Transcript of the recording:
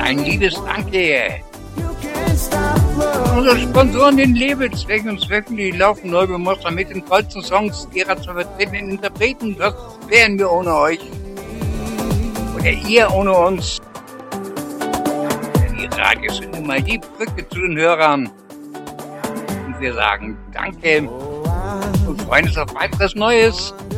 ein liebes Danke. Unsere Sponsoren, den Labels, und Zwecken, die laufen neu bemustert mit den tollsten Songs ihrer zu vertretenen Interpreten. Das wären wir ohne euch. Oder ihr ohne uns. Die Radios sind nun mal die Brücke zu den Hörern. Und wir sagen Danke und freuen uns auf weiteres Neues.